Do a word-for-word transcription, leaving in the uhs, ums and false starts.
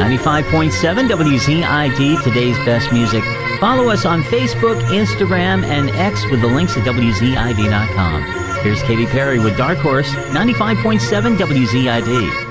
ninety-five point seven W Z I D, today's best music. Follow us on Facebook, Instagram, and X with the links at W Z I D dot com. Here's Katy Perry with Dark Horse, ninety-five point seven W Z I D.